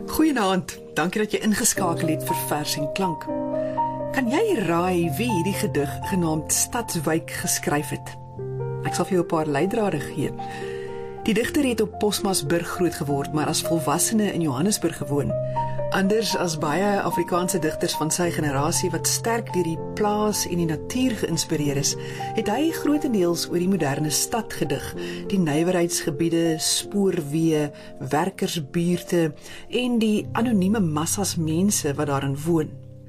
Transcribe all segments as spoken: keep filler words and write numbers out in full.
Goeienaand, dankie dat jy ingeskakel het vir Vers en Klank. Kan jy raai wie hierdie gedig genaamd Stadswyk geskryf het? Ek sal vir jou 'n paar leidrade gee. Die digter het op Posmasburg groot geword, maar as volwassene in Johannesburg gewoon. Anders as baie Afrikaanse digters van sy generasie wat sterk deur die plaas en die natuur geïnspireer is, het hy grootendeels oor die moderne stad gedig, die nywerheidsgebiede, spoorweë, werkersbuurte en die anonieme massas mense wat daarin woon.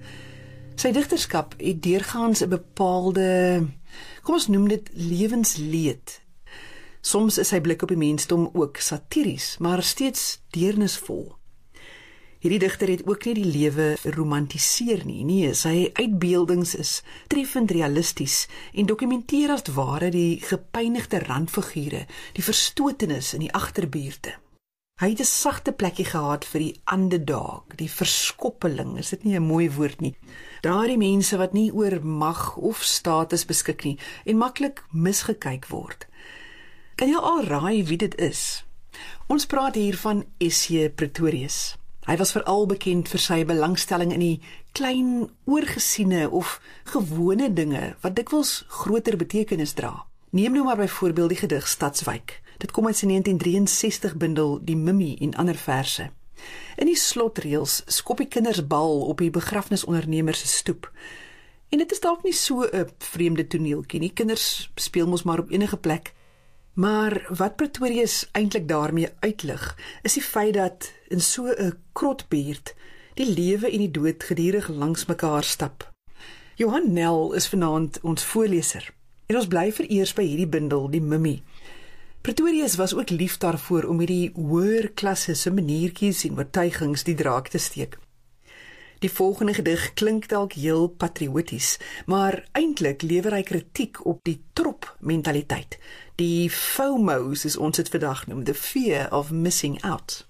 Sy digterskap het deurgaans 'n bepaalde, kom ons noem dit lewensleed. Soms is sy blik op die mensdom ook satiries, maar steeds deernisvol. Hierdie digter het ook nie die lewe romantiseer nie, nee, sy uitbeeldings is treffend realisties en dokumenteer as ware die gepynigde randfigure, die verstotenis in die agterbuurte. Hy het 'n sagte plekkie gehad vir die underdog, die verskoppeling, is dit nie 'n mooi woord nie? Daardie mense wat nie oor mag of status beskik nie en maklik misgekyk word. Kan jy al raai wie dit is? Ons praat hier van S J Pretorius. Hy was veral bekend vir sy belangstelling in die klein oorgesiene of gewone dinge wat dikwels groter betekenis dra. Neem nou maar byvoorbeeld die gedig Stadswyk. Dit kom uit sy negentien drieënsestig bundel Die Mummie en ander verse. In die slotreëls skop die kinders bal op die begrafnisondernemer se stoep. En dit is dalk nie so 'n vreemde toneeltjie nie. Kinders speel mos maar op enige plek. Maar wat Pretorius eintlik daarmee uitlig, is die feit dat in so 'n krotbuurt die lewe en die dood gedurig langs mekaar stap. Johan Nel is vanaand ons voorleser en ons bly vereers by hierdie bundel Die Mummie. Pretorius was ook lief daarvoor om hierdie hoër klasse se maniertjies en oortuigings die draak te steek. Die volgende gedig klink dalk heel patrioties, maar eintlik lewer hy kritiek op die trop-mentaliteit, die FOMO, soos ons dit vandag noem, the fear of missing out.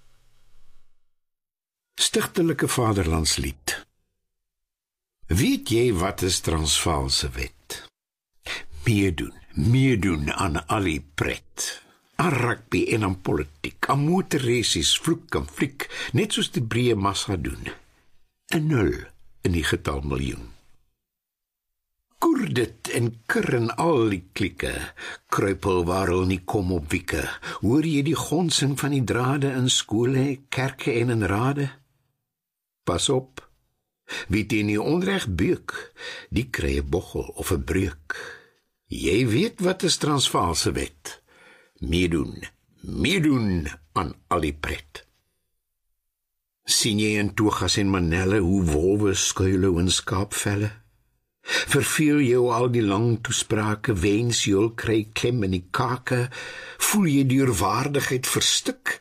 Stigtelike vaderlandslied. Weet jy wat is Transvaalse wet? Meedoen, meedoen aan al die pret. Aan rugby en aan politiek, aan motorraces, vloek en fliek, net soos die breë massa doen. 'n nul in die getal miljoen. Koer dit en kur in al die klieke, kruipel waar hulle nie kom op wieke, hoor jy die gonsing van die drade in skole, kerke en in rade? Pas op, wie teen die onreg beuk, die kry 'n bochel of 'n breuk. Jy weet wat is Transvaalse wet. Meedoen, meedoen aan al die pret. Sien jy in togas en manelle hoe wolwe skuile in skaapvelle? Verveel jou al die lang toesprake, wens jy kry klem in die kake, voel jy deurwaardigheid verstik,